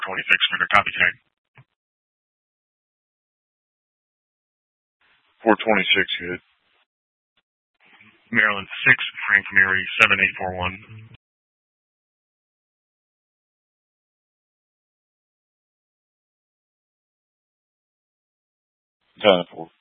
26 for their copy tag. 426 good. Maryland 6, Frank Mary 7841. 10-4.